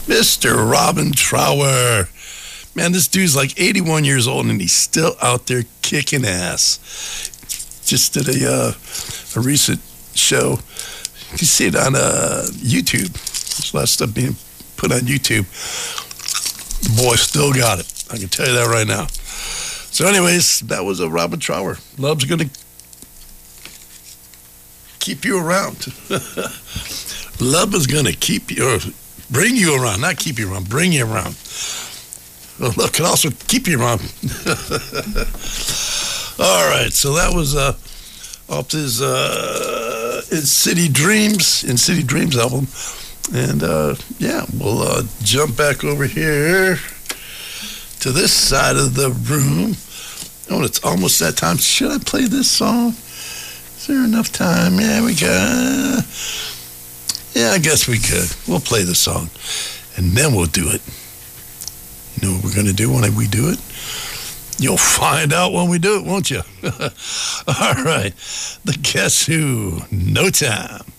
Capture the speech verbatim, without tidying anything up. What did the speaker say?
Mister Robin Trower. Man, this dude's like eighty-one years old and he's still out there kicking ass. Just did a uh, a recent show. You can see it on uh, YouTube. There's a lot of stuff being put on YouTube. The boy still got it. I can tell you that right now. So anyways, that was a Robin Trower. Love's going to keep you around. Love is going to keep you, or bring you around. Not keep you around, bring you around. Well, love can also keep you around. All right, so that was uh, off his uh, In City Dreams, In City Dreams album. And uh, yeah, we'll uh, jump back over here to this side of the room. Oh, it's almost that time. Should I play this song? Is there enough time? Yeah, we can. Yeah, I guess we could. We'll play the song, and then we'll do it. You know what we're going to do when we do it? You'll find out when we do it, won't you? All right. The Guess Who? No Time.